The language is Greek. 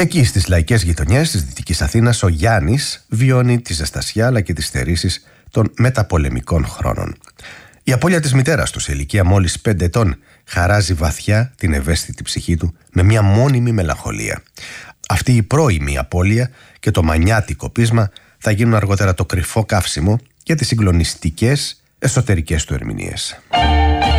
Εκεί στις λαϊκές γειτονιές της Δυτικής Αθήνας ο Γιάννης βιώνει τη ζεστασιά αλλά και τις στερήσεις των μεταπολεμικών χρόνων. Η απώλεια της μητέρας του σε ηλικία μόλις 5 ετών χαράζει βαθιά την ευαίσθητη ψυχή του με μια μόνιμη μελαγχολία. Αυτή η πρώιμη απώλεια και το μανιάτικο πείσμα θα γίνουν αργότερα το κρυφό καύσιμο για τις συγκλονιστικές εσωτερικές του ερμηνείες.